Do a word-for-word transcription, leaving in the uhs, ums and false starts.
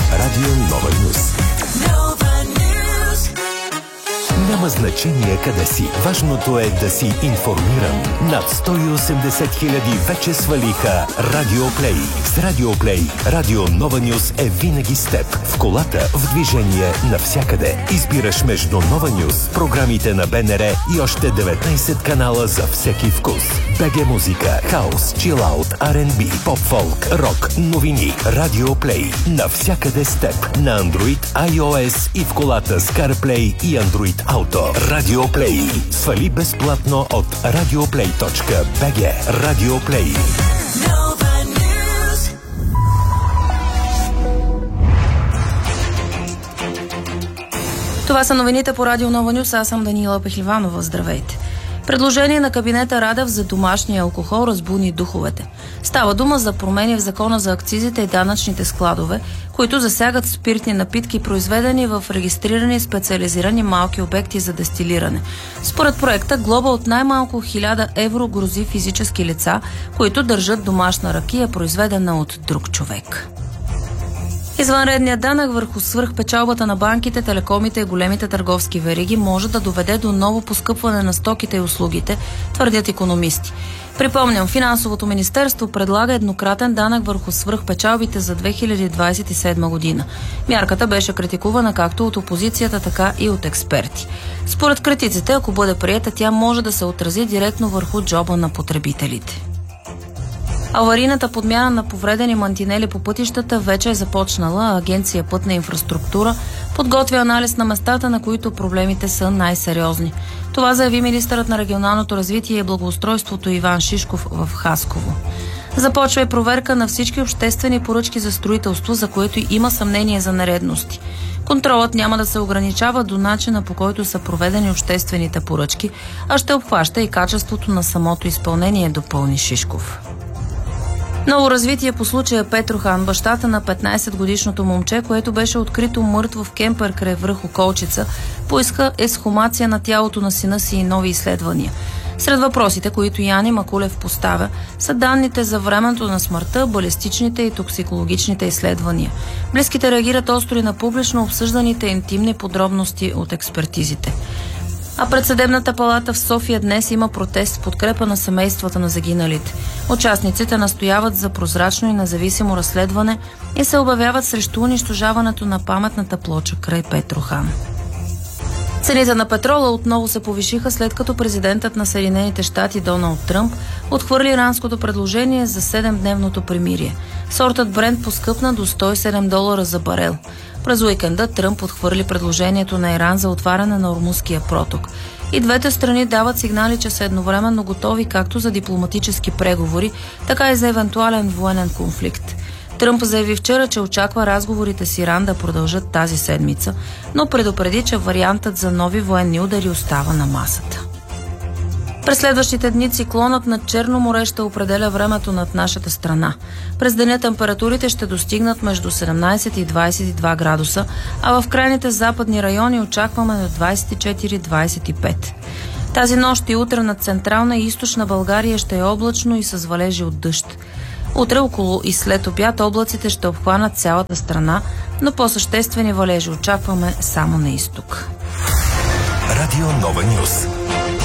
Радио Нова Нюс. Няма значение къде си. Важното е да си информиран. Над сто и осемдесет хиляди вече свалиха Радио Плей. С Радио Плей Радио Нова Нюс е винаги с теб. В колата, в движение, навсякъде. Избираш между Нова Нюс, програмите на БНР и още деветнайсет канала за всеки вкус. БГ музика, хаус, чилаут, Ар енд Би, поп-фолк, рок, новини. Радио Плей. Навсякъде с теб. На Android, iOS и в колата с CarPlay и Android Auto. Радио Плей. Свали безплатно от радиоплей точка би джи. Радио Плей. Това са новините по Радио Нова Нюс. Аз съм Даниела Пехливанова. Здравейте. Предложение на кабинета Радев за домашния алкохол разбуни духовете. Става дума за промени в закона за акцизите и данъчните складове, които засягат спиртни напитки, произведени в регистрирани специализирани малки обекти за дестилиране. Според проекта, глоба от най-малко хиляда евро грози физически лица, които държат домашна ракия, произведена от друг човек. Извънредният данък върху свръхпечалбата на банките, телекомите и големите търговски вериги може да доведе до ново поскъпване на стоките и услугите, твърдят икономисти. Припомням, Финансовото министерство предлага еднократен данък върху свръхпечалбите за две хиляди двадесет и седма година. Мярката беше критикувана както от опозицията, така и от експерти. Според критиците, ако бъде приета, тя може да се отрази директно върху джоба на потребителите. Аварийната подмяна на повредени мантинели по пътищата вече е започнала, а Агенция Пътна инфраструктура подготвя анализ на местата, на които проблемите са най-сериозни. Това заяви министърът на регионалното развитие и благоустройството Иван Шишков в Хасково. Започва и проверка на всички обществени поръчки за строителство, за което има съмнение за нередности. Контролът няма да се ограничава до начина, по който са проведени обществените поръчки, а ще обхваща и качеството на самото изпълнение, допълни Шишков. Ново развитие по случая Петрохан, бащата на петнайсетгодишното момче, което беше открито мъртво в кемпер край връх Околчица, поиска ексхумация на тялото на сина си и нови изследвания. Сред въпросите, които Яни Макулев поставя, са данните за времето на смъртта, балистичните и токсикологичните изследвания. Близките реагират остро на публично обсъжданите интимни подробности от експертизите. А пред Съдебната палата в София днес има протест в подкрепа на семействата на загиналите. Участниците настояват за прозрачно и независимо разследване и се обявяват срещу унищожаването на паметната плоча край Петрохан. Цените на петрола отново се повишиха, след като президентът на Съединените щати Доналд Тръмп отхвърли иранското предложение за седемдневното примирие. Сортът Брент поскъпна до сто и седем долара за барел. През уикенда Тръмп отхвърли предложението на Иран за отваряне на Ормузския проток. И двете страни дават сигнали, че са едновременно готови както за дипломатически преговори, така и за евентуален военен конфликт. Тръмп заяви вчера, че очаква разговорите с Иран да продължат тази седмица, но предупреди, че вариантът за нови военни удари остава на масата. През следващите дни циклонът над Черно море ще определя времето над нашата страна. През деня температурите ще достигнат между седемнайсет и двайсет и два градуса, а в крайните западни райони очакваме до двайсет и четири до двайсет и пет. Тази нощ и утре над централна и източна България ще е облачно и с валежи от дъжд. Утре около и след обяд облаците ще обхванат цялата страна, но по-съществени валежи очакваме само на изток. Радио Нова Нюс.